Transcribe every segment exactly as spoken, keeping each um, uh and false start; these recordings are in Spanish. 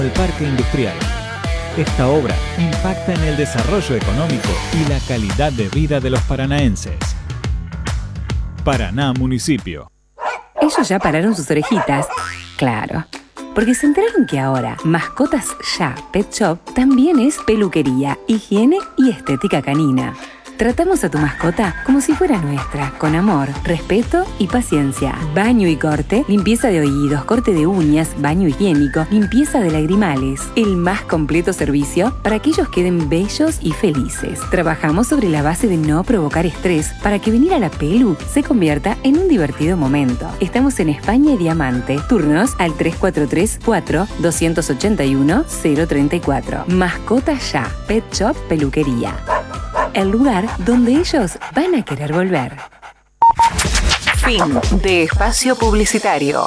El Parque Industrial. Esta obra impacta en el desarrollo económico y la calidad de vida de los paranaenses. Paraná Municipio. Ellos ya pararon sus orejitas. Claro. Porque se enteraron que ahora Mascotas Ya Pet Shop también es peluquería, higiene y estética canina. Tratamos a tu mascota como si fuera nuestra, con amor, respeto y paciencia. Baño y corte, limpieza de oídos, corte de uñas, baño higiénico, limpieza de lagrimales. El más completo servicio para que ellos queden bellos y felices. Trabajamos sobre la base de no provocar estrés para que venir a la pelu se convierta en un divertido momento. Estamos en España y Diamante. Turnos al tres cuatro tres, cuatro, dos ocho uno, cero tres cuatro. Mascotas Ya Pet Shop Peluquería. El lugar donde ellos van a querer volver. Fin de espacio publicitario.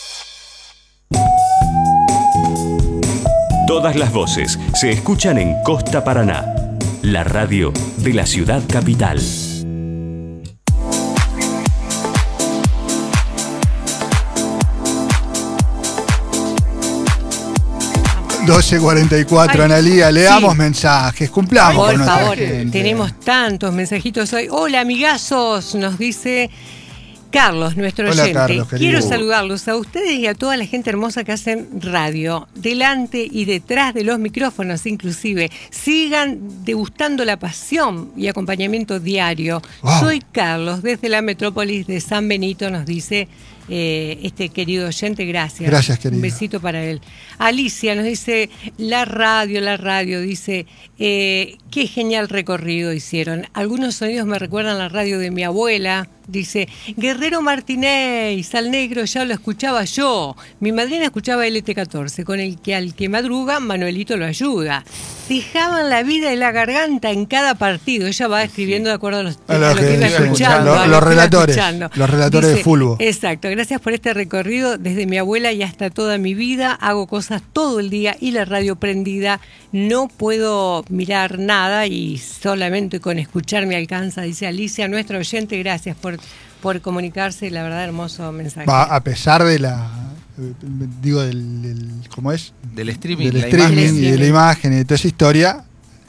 Todas las voces se escuchan en Costa Paraná, la radio de la ciudad capital. doce cuarenta y cuatro, Analía, leamos sí. mensajes, cumplamos. Por con favor, gente. Tenemos tantos mensajitos hoy. Hola, amigazos, nos dice Carlos, nuestro Hola, oyente. Carlos, Quiero saludarlos a ustedes y a toda la gente hermosa que hacen radio, delante y detrás de los micrófonos inclusive. Sigan degustando la pasión y acompañamiento diario. Wow. Soy Carlos, desde la metrópolis de San Benito, nos dice Eh, este querido oyente, gracias. Gracias, querido. Un besito para él. Alicia nos dice, la radio, la radio, dice, eh, qué genial recorrido hicieron. Algunos sonidos me recuerdan la radio de mi abuela. Dice, Guerrero Martínez, al negro ya lo escuchaba yo. Mi madrina escuchaba L T catorce, con el que al que madruga, Manuelito lo ayuda. Dejaban la vida y la garganta en cada partido. Ella va escribiendo de acuerdo a, los, a, a lo que iba escuchando. Los, los relatores, los relatores Dice, de fútbol. Exacto, gracias por este recorrido desde mi abuela y hasta toda mi vida. Hago cosas todo el día y la radio prendida. No puedo mirar nada y solamente con escuchar me alcanza, dice Alicia, nuestra oyente. Gracias por, por comunicarse, la verdad, hermoso mensaje. Va, a pesar de la, digo, del, del ¿cómo es? Del streaming, del la streaming imagen. y de la imagen y de toda esa historia,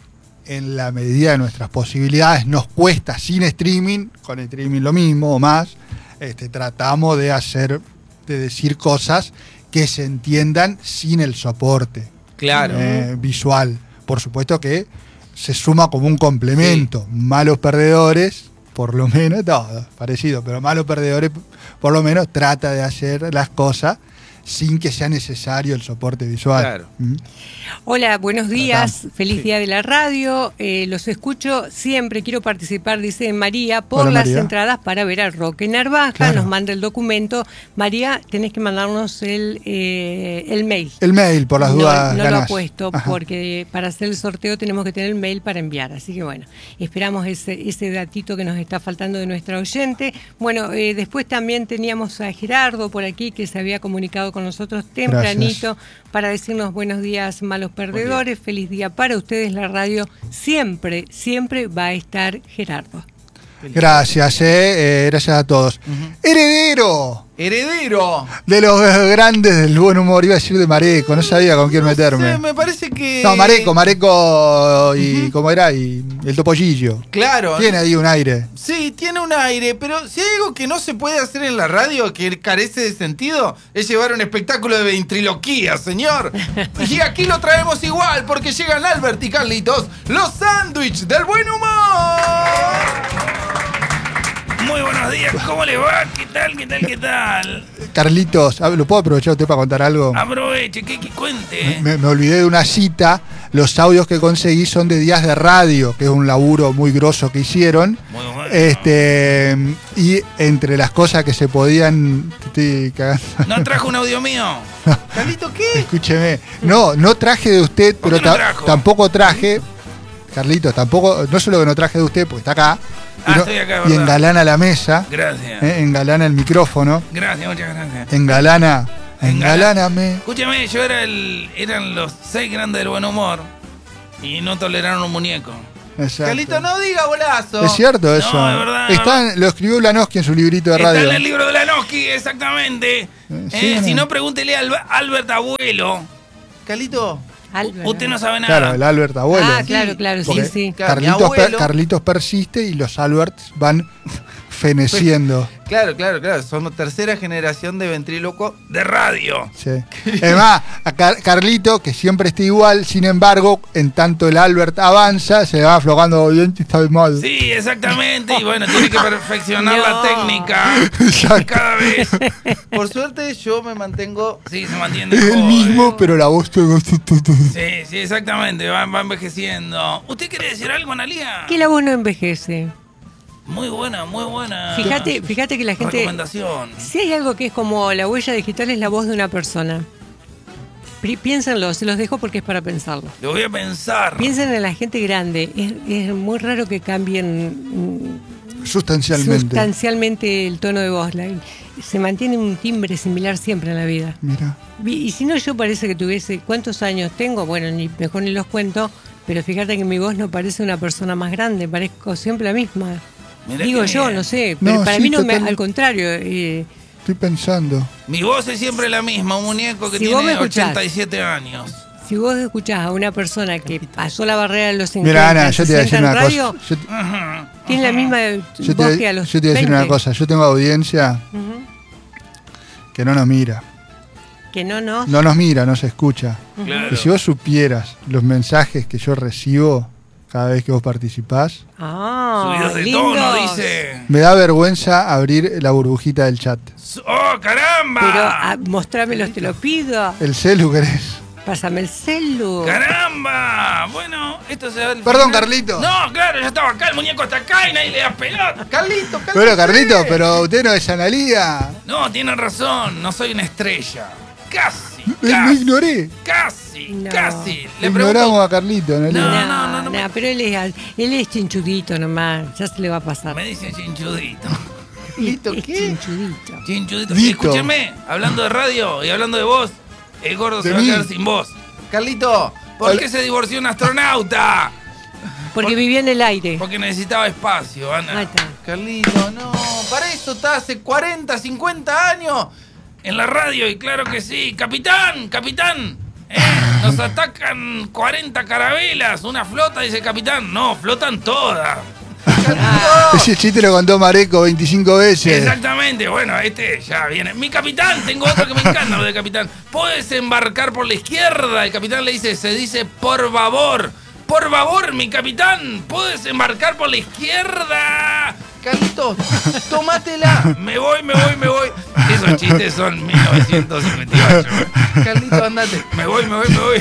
en la medida de nuestras posibilidades, nos cuesta sin streaming, con streaming lo mismo o más, este, tratamos de hacer, de decir cosas que se entiendan sin el soporte claro. eh, visual. Por supuesto que se suma como un complemento. Sí. Malos perdedores, por lo menos, todo parecido, pero Malos Perdedores, por lo menos, trata de hacer las cosas sin que sea necesario el soporte visual. Claro. ¿Mm? Hola, buenos días, Tratamos. feliz Sí. día de la radio, eh, los escucho siempre, quiero participar, dice María, por Hola, las María. entradas para ver a Roque Narvaja, Claro. nos manda el documento. María, tenés que mandarnos el, eh, el mail. El mail, por las no, dudas No lo ganás. he puesto, Ajá. porque para hacer el sorteo tenemos que tener el mail para enviar, así que bueno, esperamos ese, ese datito que nos está faltando de nuestra oyente. Bueno, eh, después también teníamos a Gerardo por aquí, que se había comunicado con nosotros tempranito Gracias. para decirnos buenos días, Malos Perdedores, feliz día para ustedes, la radio siempre, siempre va a estar Gerardo. Gracias, eh, eh, gracias a todos. Uh-huh. Heredero Heredero. de los grandes del buen humor, iba a decir de Mareco, no sabía con quién No meterme. sé, me parece que... No, Mareco, Mareco y Uh-huh. ¿cómo era? Y el Topollillo. Claro. Tiene ahí un aire. Sí, tiene un aire, pero si hay algo que no se puede hacer en la radio que carece de sentido, es llevar un espectáculo de ventriloquía, señor. Y aquí lo traemos igual, porque llegan Albert y Carlitos, los sándwiches del buen humor. Muy buenos días, ¿cómo le va? ¿Qué tal? ¿Qué tal? ¿Qué tal? Carlitos, ¿lo puedo aprovechar usted para contar algo? Aproveche, que, que cuente. Me, me olvidé de una cita. Los audios que conseguí son de Días de Radio, que es un laburo muy grosso que hicieron. Muy bueno. Este, y entre las cosas que se podían... te estoy cagando. ¿No trajo un audio mío? ¿Carlito qué? Escúcheme. No, no traje de usted, ¿Por pero qué no ta- trajo? tampoco traje... Carlitos, tampoco... No solo que no traje de usted, porque está acá. Ah, sino- estoy acá, y ¿verdad? engalana la mesa. Gracias. eh, engalana el micrófono. Gracias, muchas gracias. Engalana... Engala- Engaláname. Escúchame, yo era el. Eran los seis grandes del buen humor. Y no toleraron un muñeco. Exacto. Carlito, no diga golazo. Es cierto eso. No, de verdad. Está, lo escribió Ulanowski en su librito de Está radio. en el libro de Lanowski, exactamente. Eh, Eh, sí, si no. no, pregúntele a Alba- Albert Abuelo. Calito, Albert. usted no sabe nada. Claro, el Albert abuelo. Ah, claro, claro, sí, Porque sí. Claro, mi Carlitos, per- abuelo- Carlitos persiste y los Alberts van feneciendo. Claro, claro, claro. Somos tercera generación de ventrílocuo de radio. Sí. Además, a Car- Carlito, que siempre está igual, sin embargo, en tanto el Albert avanza, se va aflojando bien y está mal. Sí, exactamente. Y bueno, tiene que perfeccionar No. la técnica Exacto. cada vez. Por suerte, yo me mantengo. Sí, se mantiene. Es el joven. mismo, pero la voz... tu- tu- tu- tu- Sí, sí, exactamente. Va, va envejeciendo. ¿Usted quiere decir algo, Analia? Que la voz no envejece. Muy buena, muy buena. Fíjate, fíjate que la gente... Recomendación. Si hay algo que es como la huella digital, es la voz de una persona. Pri- Piénsenlo, se los dejo porque es para pensarlo. Lo voy a pensar. Piensen en la gente grande. Es, es muy raro que cambien mm, Sustancialmente. sustancialmente el tono de voz. La- se mantiene un timbre similar siempre en la vida. Mira. Y, y si no, yo parece que tuviese... ¿Cuántos años tengo? Bueno, ni, mejor ni los cuento. Pero fíjate que mi voz no parece una persona más grande. Parezco siempre la misma. Mirá Digo que yo, bien. no sé. Pero No, para sí, mí no me... total. Al contrario... eh, Estoy pensando. Mi voz es siempre la misma, un muñeco que Si vos me tiene escuchás. ochenta y siete años. Si vos escuchás a una persona que pasó la barrera de los cincuenta, Mira, Ana, yo te voy a decir sesenta una en radio, cosa. Yo te, tiene la misma yo voz te- que a los yo te voy a decir una veinte. cosa. Yo tengo audiencia Ujú. que no nos mira. Que no, no. No nos mira, no se escucha. Claro. Y si vos supieras los mensajes que yo recibo cada vez que vos participás, Ah, Subidos de lindos. tono, dice. me da vergüenza abrir la burbujita del chat. ¡Oh, caramba! Pero ah, mostrámelos, te lo pido. El celu, ¿querés? Pásame el celu. ¡Caramba! Bueno, esto se da el Perdón, final. Carlito. No, claro, ya estaba acá, el muñeco está acá y nadie le da pelota. Carlito, Carlito. Pero, Carlito, pero usted no es Analía. No, tienen razón, no soy una estrella. Casi, Lo casi, ignoré. casi, No. casi. Le Ignoramos pregunto, a Carlito, Analía. No, No, no, no, no, no me- pero él es, él es chinchudito nomás. Ya se le va a pasar. me dice chinchudito. ¿Listo Es qué? Chinchudito. Chinchudito. Dito. Escúcheme, hablando de radio y hablando de voz, el gordo De se va a mí. quedar sin voz. Carlito, ¿por Hola. qué se divorció un astronauta? Porque Por- vivía en el aire. Porque necesitaba espacio, Ana. Ahí está. Carlito, no, para eso está hace cuarenta, cincuenta años en la radio y claro que sí. Capitán, capitán, ¿eh? Nos atacan cuarenta carabelas, una flota, dice el capitán. No, flotan todas. Carlito. Ese chiste lo contó Mareco veinticinco veces. Exactamente, bueno, este ya viene. Mi capitán, tengo otro que me encanta lo del capitán. ¿Puedes embarcar por la izquierda? El capitán le dice, se dice por favor. Por favor, mi capitán, ¿puedes embarcar por la izquierda? Carlitos, tómatela. Me voy, me voy, me voy. Esos chistes son mil novecientos cincuenta y ocho. Carlitos, andate. Me voy, me voy, me voy.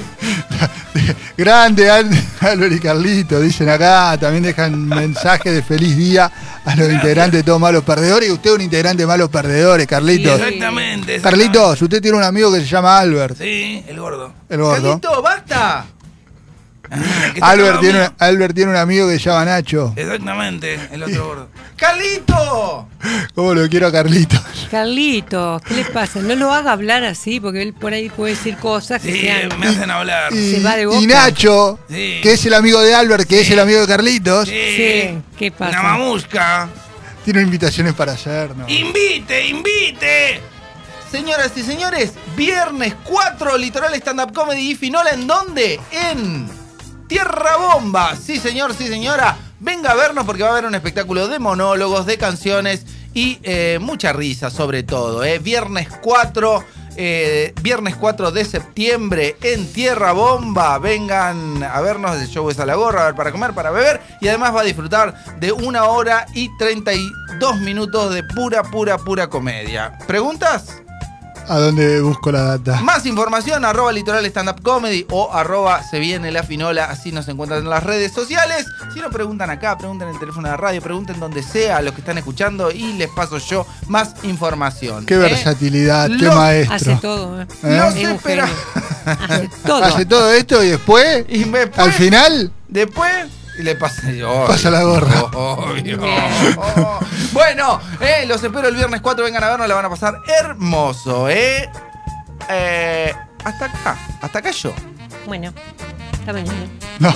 Grande, Al- Álvaro y Carlito, dicen acá, también dejan mensajes de feliz día a los integrantes de Todos Malos Perdedores. Y usted es un integrante de Malos Perdedores, Carlitos. Sí. Exactamente, exactamente. Carlitos, usted tiene un amigo que se llama Albert. Sí, el gordo. El gordo. Carlitos, basta. Ah, que está Albert al tiene, lado mío. Albert tiene un amigo que se llama Nacho. Exactamente, el otro gordo. ¡Carlito! ¿Cómo lo quiero a Carlitos? Carlitos, ¿qué le pasa? No lo haga hablar así, porque él por ahí puede decir cosas que Sí, sean... me hacen hablar. Y, Se va de boca. y Nacho, Sí. que es el amigo de Albert, que es el amigo de Carlitos, Sí, ¿qué pasa? Una mamusca. tiene invitaciones para hacernos. ¡Invite, invite! Señoras y señores, viernes cuatro, Litoral Stand Up Comedy y Finola, ¿en dónde? En Tierra Bomba. Sí, señor, sí, señora. Venga a vernos porque va a haber un espectáculo de monólogos, de canciones y eh, mucha risa sobre todo. Eh. Viernes cuatro, eh, viernes cuatro de septiembre en Tierra Bomba. Vengan a vernos, el show es a la gorra, a ver, para comer, para beber. Y además va a disfrutar de una hora y treinta y dos minutos de pura, pura, pura comedia. ¿Preguntas? ¿A dónde busco la data? Más información, arroba Litoral Stand Up Comedy o arroba se viene la finola, así nos encuentran en las redes sociales. Si no, preguntan acá, pregunten en el teléfono de la radio, pregunten donde sea a los que están escuchando y les paso yo más información. Qué ¿eh? versatilidad, qué Lo- maestro. Hace todo, ¿eh? ¿Eh? Los Es un espera. genio. Hace todo. Hace todo esto y después, Y después, al final, después y le pasa yo. Pasa la gorra. Obvio. Oh. Bueno, eh, los espero el viernes cuatro, vengan a vernos, la van a pasar hermoso, ¿eh? Eh, hasta acá, hasta acá yo. Bueno, hasta mañana. no.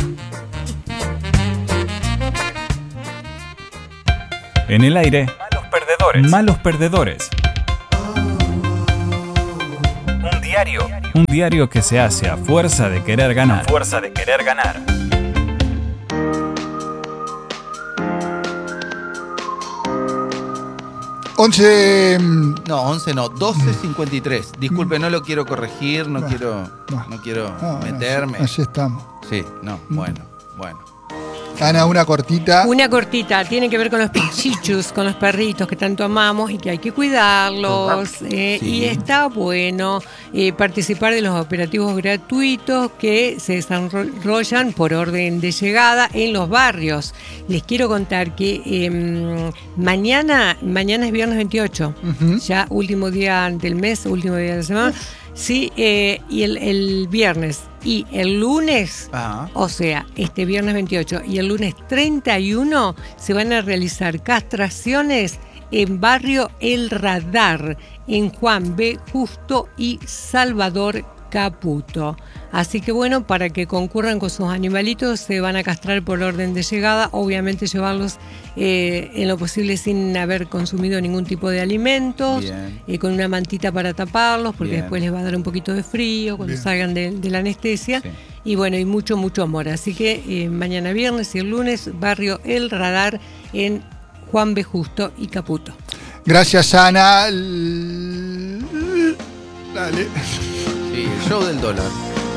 En el aire, Malos perdedores. malos perdedores. Un diario Un diario que se hace a fuerza de querer ganar. A fuerza de querer ganar. once. No, once no, doce cincuenta y tres. Disculpe, no lo quiero corregir, no Bah, quiero, bah. no quiero No, no, meterme. así, así estamos. Sí, no, bueno, bueno. Ana, una cortita. Una cortita, tiene que ver con los pichichus, con los perritos que tanto amamos y que hay que cuidarlos. eh, Sí. Y está bueno eh, participar de los operativos gratuitos que se desarrollan por orden de llegada en los barrios. Les quiero contar que eh, mañana, mañana es viernes veintiocho, Ujú. ya último día del mes, último día de la semana. Sí, eh, y el, el viernes y el lunes, Ajá. o sea, este viernes veintiocho y el lunes treinta y uno se van a realizar castraciones en barrio El Radar, en Juan B. Justo y Salvador Caputo. Así que bueno, para que concurran con sus animalitos, se van a castrar por orden de llegada, obviamente llevarlos eh, en lo posible sin haber consumido ningún tipo de alimentos, Bien. eh, con una mantita para taparlos, porque Bien. después les va a dar un poquito de frío cuando Bien. salgan de, de la anestesia. Sí. Y bueno, y mucho, mucho amor. Así que eh, mañana viernes y el lunes, barrio El Radar en Juan B. Justo y Caputo. Gracias, Ana. L- Dale. Sí, el show del dólar.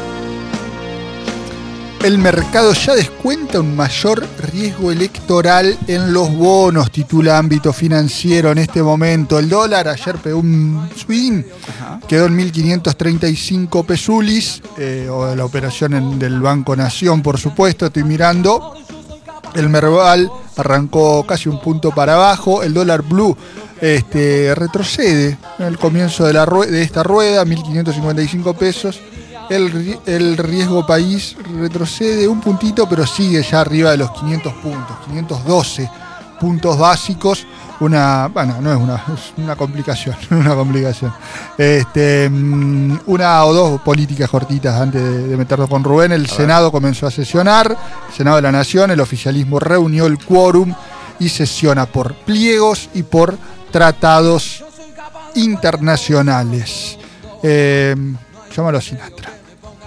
El mercado ya descuenta un mayor riesgo electoral en los bonos, titula Ámbito Financiero en este momento. El dólar ayer pegó un swing, Ajá. quedó en mil quinientos treinta y cinco pesulis, eh, o la operación en- del Banco Nación, por supuesto, estoy mirando. El Merval arrancó casi un punto para abajo. El dólar blue este, retrocede en el comienzo de, la rue- de esta rueda, mil quinientos cincuenta y cinco pesos. El, ri- el riesgo país retrocede un puntito, pero sigue ya arriba de los quinientos puntos, quinientos doce puntos básicos. Una, bueno, no es una, es una complicación, una complicación. Este, mm, una o dos políticas cortitas antes de, de meternos con Rubén. El Senado comenzó a sesionar, el Senado de la Nación, el oficialismo reunió el quórum y sesiona por pliegos y por tratados internacionales. Eh, llámalo Sinatra.